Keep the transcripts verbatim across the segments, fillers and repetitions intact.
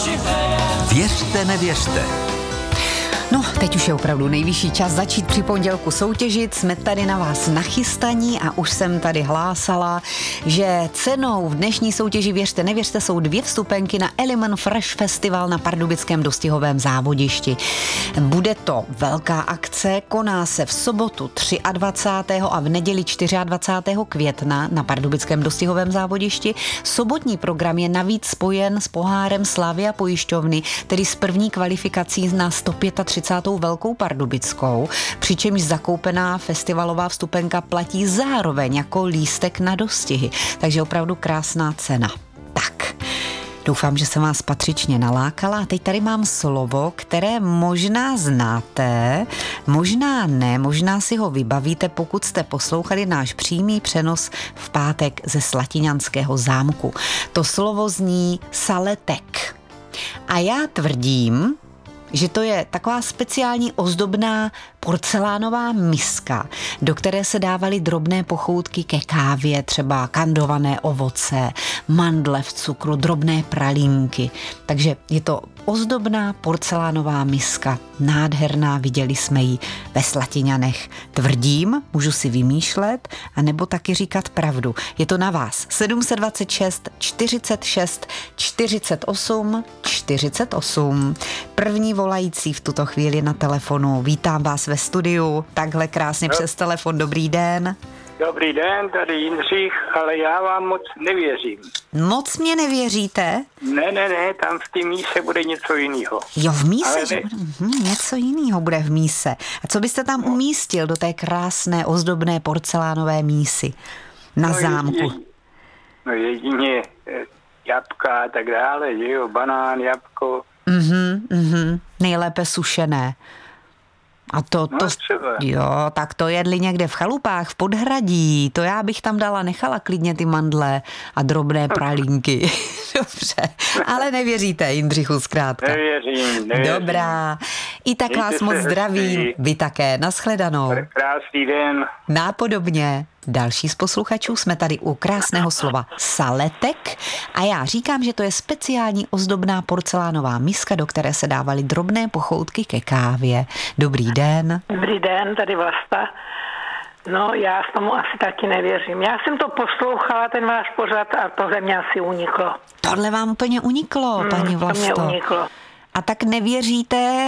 Věřte, nevěřte. No, teď už je opravdu nejvyšší čas začít při pondělku soutěžit. Jsme tady na vás nachystaní a už jsem tady hlásala, že cenou v dnešní soutěži Věřte, nevěřte jsou dvě vstupenky na Element Fresh Festival na pardubickém dostihovém závodišti. Bude to velká akce, koná se v sobotu dvacátého třetího a v neděli dvacátého čtvrtého května na pardubickém dostihovém závodišti. Sobotní program je navíc spojen s pohárem Slavia pojišťovny, tedy s první kvalifikací na sto třicet pátou Velkou Pardubickou, přičemž zakoupená festivalová vstupenka platí zároveň jako lístek na dostihy. Takže opravdu krásná cena. Tak, doufám, že jsem vás patřičně nalákala a teď tady mám slovo, které možná znáte, možná ne, možná si ho vybavíte, pokud jste poslouchali náš přímý přenos v pátek ze Slatiňanského zámku. To slovo zní saletek. A já tvrdím, že to je taková speciální ozdobná porcelánová miska, do které se dávaly drobné pochoutky ke kávě, třeba kandované ovoce, mandle v cukru, drobné pralínky. Takže je to ozdobná porcelánová miska, nádherná, viděli jsme ji ve Slatiňanech. Tvrdím, můžu si vymýšlet, anebo taky říkat pravdu. Je to na vás. sedm set dvacet šest, čtyřicet šest, čtyřicet osm, čtyřicet osm. První volající v tuto chvíli na telefonu. Vítám vás ve studiu, takhle krásně no. Přes telefon. Dobrý den. Dobrý den, tady Jindřich, ale já vám moc nevěřím. Moc mě nevěříte? Ne, ne, ne, tam v té míse bude něco jiného. Jo, v míse, ne... že bude, hm, něco jiného bude v míse. A co byste tam no. umístil do té krásné, ozdobné porcelánové mísy na no, zámku? Je, no jedině jabka a tak dále, že jo, banán, jabko. Mhm, mhm, nejlépe sušené. A to, to, no, jo, tak to jedli někde v chalupách, v podhradí, to já bych tam dala, nechala klidně ty mandle a drobné pralínky. Dobře, ale nevěříte, Jindřichu, zkrátka. Nevěřím, nevěřím. Dobrá, i tak vás moc zdravím, vy také, nashledanou. Krásný den. Nápodobně. Další z posluchačů jsme tady u krásného slova saletek a já říkám, že to je speciální ozdobná porcelánová miska, do které se dávaly drobné pochoutky ke kávě. Dobrý den. Dobrý den, tady Vlasta. No, já s tomu asi taky nevěřím. Já jsem to poslouchala, ten váš pořad, a tohle mě asi uniklo. Tohle vám úplně uniklo, hmm, paní Vlasto. To mě uniklo. A tak nevěříte,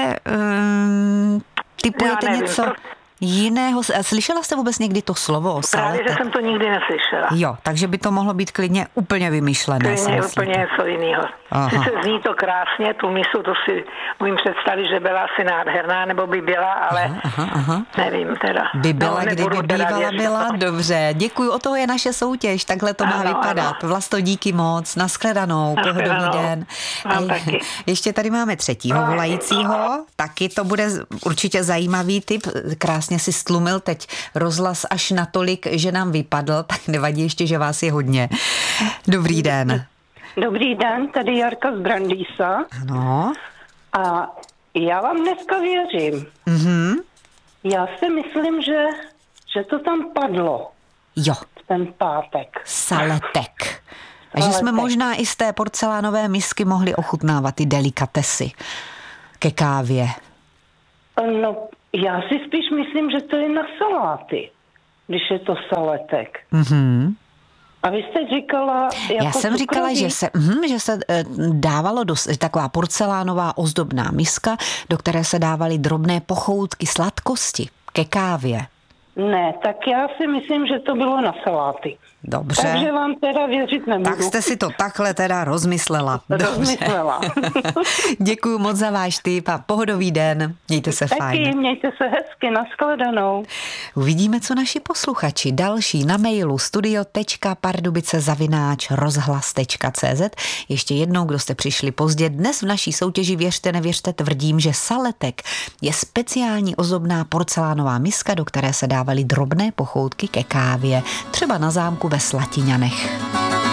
um, typujete něco... Prostě... jiného. Slyšela jste vůbec někdy to slovo saletek? Právě, že jsem to nikdy neslyšela. Jo, takže by to mohlo být klidně úplně vymyšlené. Klidně úplně něco jiného. Sice zní to krásně, tu misu, to si umím představit, že byla asi nádherná, nebo by byla, ale aha, aha, aha. nevím teda. By byla, no, kdyby bývala byla, to. Dobře. Děkuju, o toho je naše soutěž, takhle to ano, má vypadat. Ano. Vlasto, díky moc, nashledanou, pohodový den. Taky. Ještě tady máme třetího no, volajícího, taky to bude určitě zajímavý tip, krásně si stlumil teď rozhlas až natolik, že nám vypadl, tak nevadí ještě, že vás je hodně. Dobrý den. Dobrý den, tady Jarka z Brandýsa. Ano. A já vám dneska věřím. Mhm. Já si myslím, že, že to tam padlo. Jo. V ten pátek. Saletek. A že jsme možná i z té porcelánové misky mohli ochutnávat ty delikatesy ke kávě. No, já si spíš myslím, že to je na saláty, když je to saletek. Mhm. A vy jste říkala... Jako Já jsem říkala, že se, hm, že se e, dávalo do, taková porcelánová ozdobná miska, do které se dávaly drobné pochoutky sladkosti ke kávě. Ne, tak já si myslím, že to bylo na saláty. Dobře. Takže vám teda věřit nebudu. Tak jste si to takhle teda rozmyslela. Rozmyslela. Děkuju moc za váš tip a pohodový den. Mějte se Taky, fajn. Taky, mějte se hezky, nashledanou. Uvidíme, co naši posluchači. Další na mailu studio tečka pardubice zavináč rozhlas tečka cé zet. Ještě jednou, kdo jste přišli pozdě, dnes v naší soutěži Věřte, nevěřte tvrdím, že saletek je speciální ozdobná porcelánová miska, do které se dávaly drobné pochoutky ke kávě, třeba na zámku ve Slatiňanech.